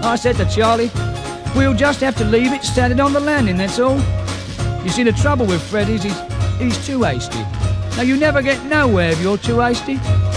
I said to Charlie, we'll just have to leave it standing on the landing, that's all. You see, the trouble with Fred is he's too hasty. Now, you never get nowhere if you're too hasty.